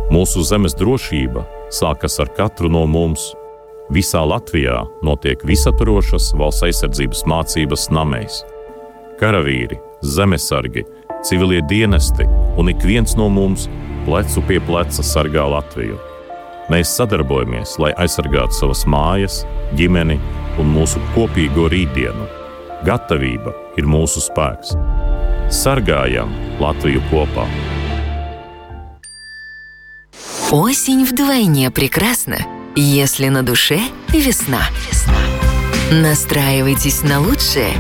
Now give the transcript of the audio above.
Mūsu zemes drošība sākas ar katru no mums. Visā Latvijā notiek visaptvarošas valsts aizsardzības mācības namēs. Karavīri, zemesargi, civilie dienesti un ik viens no mums plecu pie pleca sargā Latviju. Mēs sadarbojamies, lai aizsargātu savas mājas, ģimeni un mūsu kopīgo rītdienu. Gatavība ir mūsu spēks. Sargājam Латвию kopā. Осень вдвойне прекрасна, если на душе весна. Настраивайтесь на лучшее